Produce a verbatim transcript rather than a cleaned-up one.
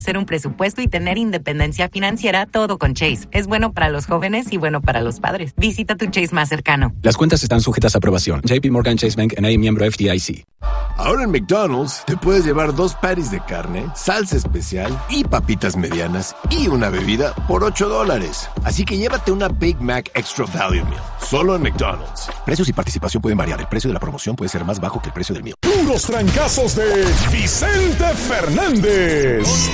Hacer un presupuesto y tener independencia financiera, todo con Chase. Es bueno para los jóvenes y bueno para los padres. Visita tu Chase más cercano. Las cuentas están sujetas a aprobación. J P Morgan Chase Bank N A, miembro F D I C. Ahora en McDonald's te puedes llevar dos patties de carne, salsa especial y papitas medianas y una bebida por ocho dólares. Así que llévate una Big Mac Extra Value Meal. Solo en McDonald's. Precios y participación pueden variar. El precio de la promoción puede ser más bajo que el precio del meal. Puros trancazos de Vicente Fernández.